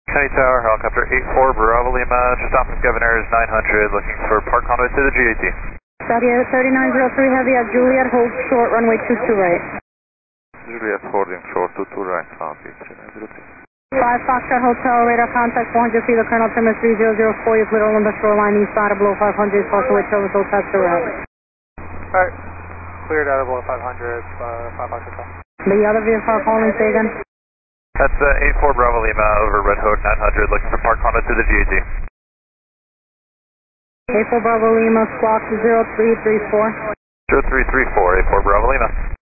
County Tower, helicopter 84 Bravo Lima, just off of Governor's 900, looking for park convoy to the GAT. Sadia 3903 Heavy at Juliet, hold short, runway 22 right. Juliet holding short, 22 right, southeast 3903. 5 Foxtrot Hotel, radar contact 400 feet, Colonel Timbers 3004, you're clear on the shoreline east side of below 500, partial weight service, hold test to route. Alright, cleared out of below 500, 5 Foxtrot. The other vehicle calling, say again? That's 84 Bravo Lima over Red Hook 900, looking for park convoy to the GAT. 84 Bravo Lima, squawk 0334. 0334, 84 Bravo Lima.